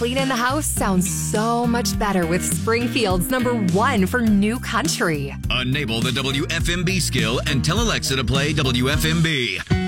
cleaning the house sounds so much better with Springfield's #1 for new country. Enable the WFMB skill and tell Alexa to play WFMB.